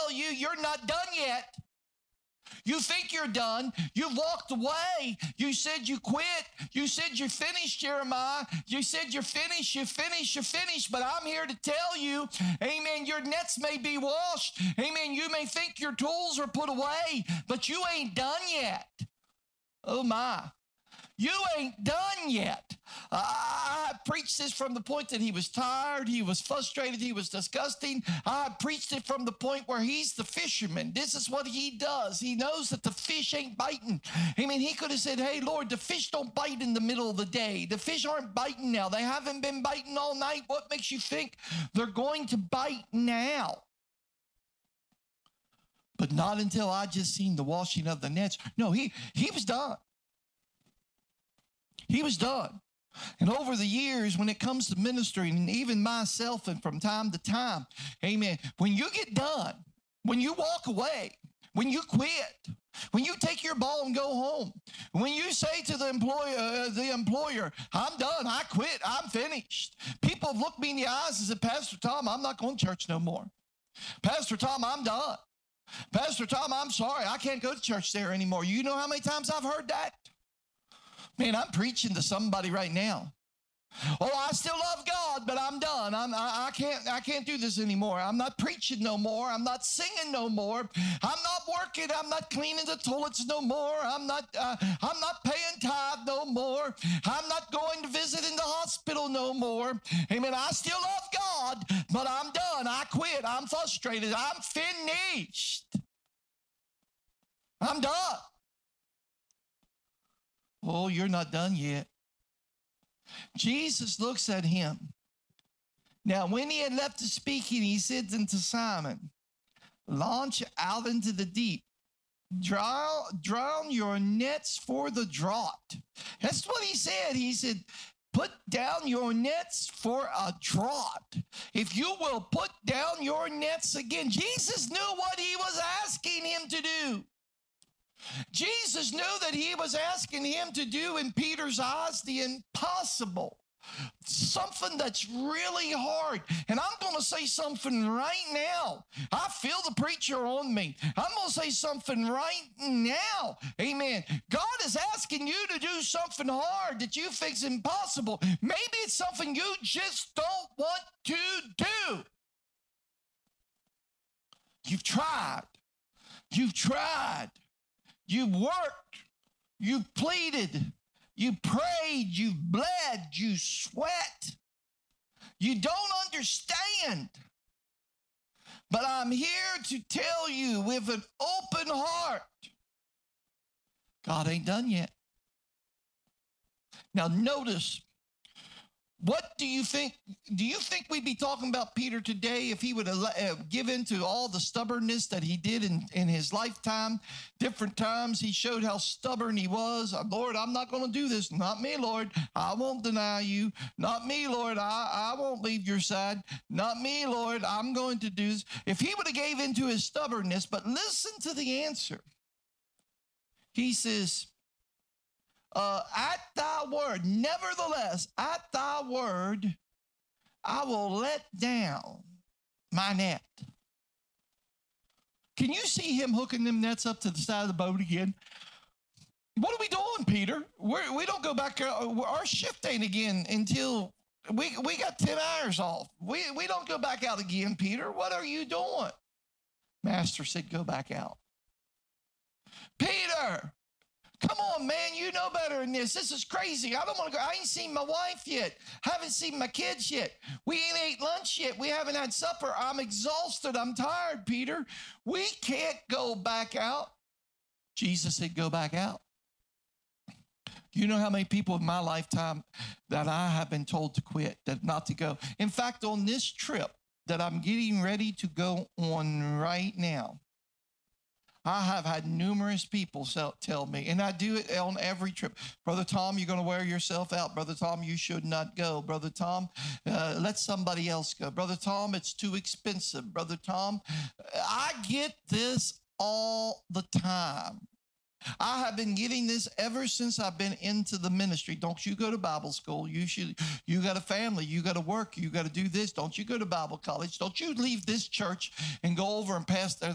tell you, you're not done yet. You think you're done. You've walked away. You said you quit. You said you're finished, Jeremiah. You said you're finished, you're finished, you're finished. But I'm here to tell you, amen, your nets may be washed. Amen, you may think your tools are put away, but you ain't done yet. Oh, my. You ain't done yet. I preached this from the point that he was tired, he was frustrated, he was disgusting. I preached it from the point where he's the fisherman. This is what he does. He knows that the fish ain't biting. I mean, he could have said, hey, Lord, the fish don't bite in the middle of the day. The fish aren't biting now. They haven't been biting all night. What makes you think they're going to bite now? But not until I just seen the washing of the nets. No, he was done. He was done. And over the years, when it comes to ministering, and even myself, and from time to time, amen, when you get done, when you walk away, when you quit, when you take your ball and go home, when you say to the employer, I'm done, I quit, I'm finished. People have looked me in the eyes and said, Pastor Tom, I'm not going to church no more. Pastor Tom, I'm done. Pastor Tom, I'm sorry, I can't go to church there anymore. You know how many times I've heard that? Man, I'm preaching to somebody right now. Oh, I still love God, but I'm done. I can't do this anymore. I'm not preaching no more. I'm not singing no more. I'm not working. I'm not cleaning the toilets no more. I'm not paying tithe no more. I'm not going to visit in the hospital no more. Amen. I still love God, but I'm done. I quit. I'm frustrated. I'm finished. I'm done. Oh, you're not done yet. Jesus looks at him. Now, when he had left the speaking, he said unto Simon, launch out into the deep. Drown your nets for the draught. That's what he said. He said, put down your nets for a draught. If you will put down your nets again. Jesus knew what he was asking him to do. Jesus knew that he was asking him to do in Peter's eyes the impossible, something that's really hard. And I'm going to say something right now. I feel the preacher on me. I'm going to say something right now. Amen. God is asking you to do something hard that you think's impossible. Maybe it's something you just don't want to do. You've tried. You've tried. You worked, you pleaded, you prayed, you bled, you sweat. You don't understand. But I'm here to tell you with an open heart, God ain't done yet. Now notice, what do you think? Do you think we'd be talking about Peter today if he would give in to all the stubbornness that he did in his lifetime? Different times he showed how stubborn he was. Lord, I'm not going to do this. Not me, Lord. I won't deny you. Not me, Lord. I won't leave your side. Not me, Lord. I'm going to do this. If he would have gave in to his stubbornness, but listen to the answer. He says, at thy word, nevertheless, at thy word, I will let down my net. Can you see him hooking them nets up to the side of the boat again? What are we doing, Peter? We don't go back. Our shift ain't again until we got 10 hours off. We don't go back out again, Peter. What are you doing? Master said, go back out. Peter! Come on, man, you know better than this. This is crazy. I don't want to go. I ain't seen my wife yet. Haven't seen my kids yet. We ain't ate lunch yet. We haven't had supper. I'm exhausted. I'm tired, Peter. We can't go back out. Jesus said, go back out. You know how many people in my lifetime that I have been told to quit, that not to go. In fact, on this trip that I'm getting ready to go on right now, I have had numerous people tell me, and I do it on every trip. Brother Tom, you're going to wear yourself out. Brother Tom, you should not go. Brother Tom, let somebody else go. Brother Tom, it's too expensive. Brother Tom, I get this all the time. I have been getting this ever since I've been into the ministry. Don't you go to Bible school. You got a family. You got to work. You got to do this. Don't you go to Bible college. Don't you leave this church and go over and pastor